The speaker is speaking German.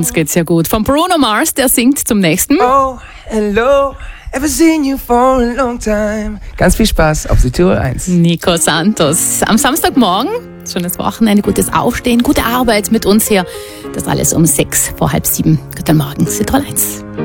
uns geht's ja gut. Von Bruno Mars, der singt zum nächsten. Oh, hello, ever seen you for a long time. Ganz viel Spaß auf Südtirol 1. Nico Santos. Am Samstagmorgen, schönes Wochenende, gutes Aufstehen, gute Arbeit mit uns hier. Das alles um 6 vor halb 7. Guten Morgen, Südtirol 1.